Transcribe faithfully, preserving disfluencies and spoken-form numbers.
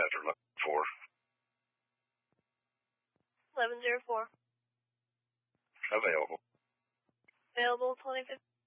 dispatcher looking for? eleven oh four. Available. Available twenty-fifth.